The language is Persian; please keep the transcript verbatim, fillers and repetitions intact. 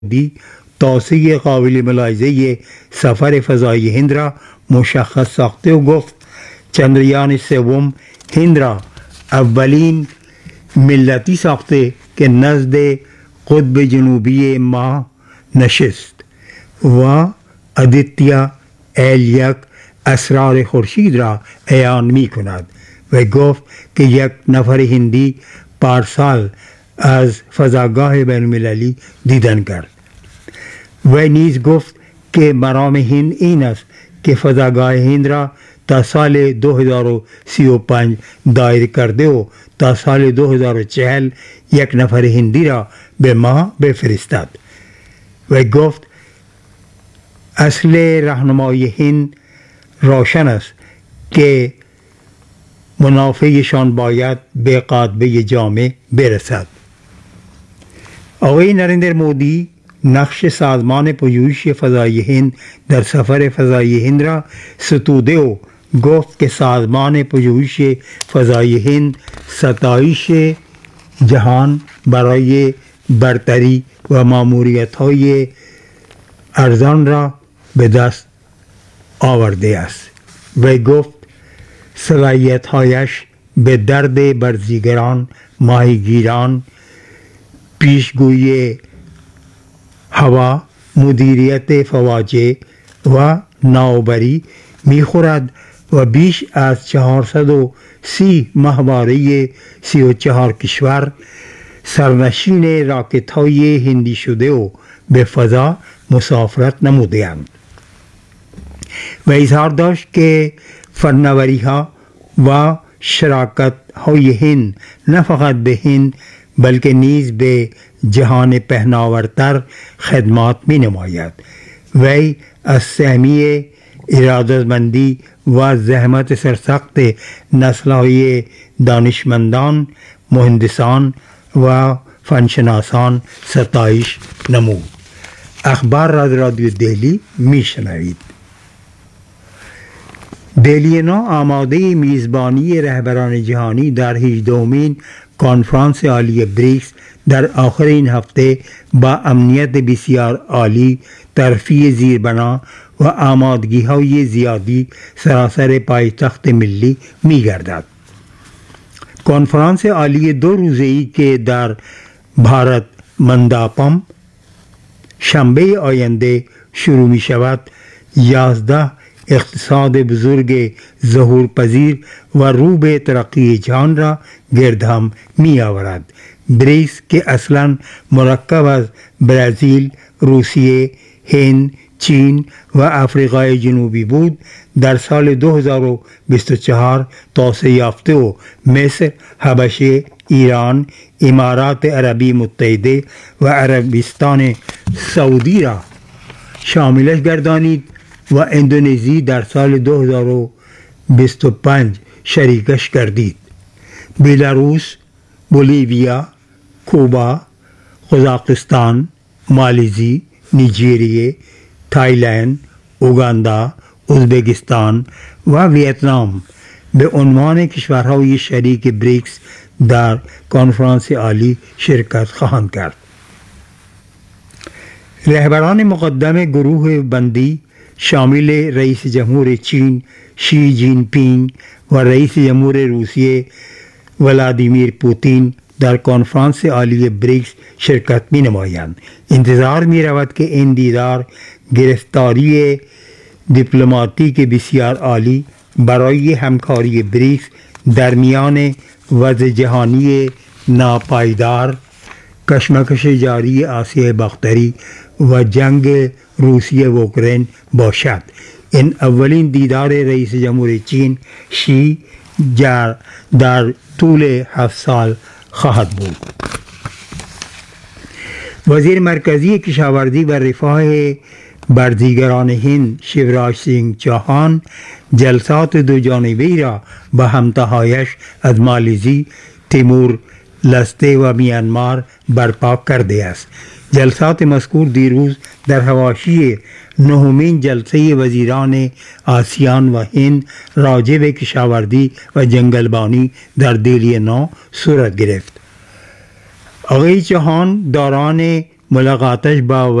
مودی توسعه قابل ملاحظه سفر فضایی هند را مشخص ساخته و گفت چندریان سوم هند را اولین ملتی ساخته که نزد قطب جنوبی ماه نشست و آدیتیا ال یک اسرار خورشید را اعلان می کند و گفت که یک نفر هندی پارسال از فضاگاه بین المللی دیدن کرد. و نیز گفت که مرام هند این است که فضاگاه هند را تا سال دو هزار و سی و پنج دایر کرده و تا سال دو هزار و چهل یک نفر هندی را به ماه بفرستد و گفت اصل راهنمای هند روشن است که منافعشان باید به قاطبه جامع برسد. آقای نریندر مودی نقش سازمان پژوهش فضایی هند در سفر فضایی هند را ستوده و گفت که سازمان پژوهش فضایی هند ستایش جهان برای برتری و ماموریت‌های ارزان را به دست آورده است و گفت صلاحیت‌هایش به درد برزیگران، ماهیگیران، پیشگویی هوا، مدیریت فواجع و نوآوری می‌خورد و بیش از چهارصد و سی ماهواره سی و چهار کشور سرنشین راکت‌های هندی شده و به فضا مسافرت نموده‌اند و اظهار داشت که فناوری‌ها و شراکت‌های هند نه فقط به هند بلکه نیز به جهان پهناورتر خدمات می نماید. وی از سهمیه ارادتمندی و زحمت سرسخت نسل‌های دانشمندان، مهندسان و فنشناسان ستایش نمود. اخبار از رادیو دهلی می شنوید. دهلی نو آماده میزبانی رهبران جهانی در هجدهمین کنفرانس عالی بریکس در آخر این هفته با امنیت بسیار عالی، ترفیع زیربنا و آمادگی‌های زیادی سراسر پایتخت ملی می گردد. کنفرانس عالی دو روزه‌ای که در بھارت منداپم شنبه آینده شروع می شود، یازده اقتصاد بزرگ ظهور پذیر و رو به ترقی جهان را گرد هم می آورد. بریکس که اصلاً مرکب از برزیل، روسیه، هند، چین و آفریقای جنوبی بود، در سال دو هزار و بیست و چهار توسعه یافته و مصر، حبشه، ایران، امارات عربی متحده و عربستان سعودی را شاملش گردانید و اندونزی در سال دو هزار و بیست و پنج شریکش گردید. بلاروس، بولیویا، کوبا، قزاقستان، مالزی، نیجریه، تایلند، اوگاندا، ازبکستان و ویتنام به عنوان کشورهای شریک بریکس در کنفرانس عالی شرکت خواهند کرد. رهبران مقدم گروه بندی شامل رئیس جمهور چین شی جین پینگ و رئیس جمهور روسیه ولادیمیر پوتین در کنفرانس عالی بریکس شرکت می نمایند. انتظار می رود که این دیدار گرفتاری دیپلماتیک بسیار عالی برای همکاری بریکس در میان وضع جهانی ناپایدار، کشمکش جاری آسیای باختری و جنگ روسیه و اوکراین باشد. این اولین دیدار رئیس جمهور چین شی در طول هفت سال خواهد بود. وزیر مرکزی کشاورزی و رفاه برزیگران هند شیوراج سینگ چوهان جلسات دو جانبه‌ای را با همتاهایش از مالزی، تیمور لسته و میانمار برپا کرده است. جلسات مذکور دیروز در حواشی نهمین جلسه وزیران آسیان و هند راجع به کشاورزی و جنگلبانی در دهلی نو صورت گرفت. آقای چوهان دوران ملاقاتش با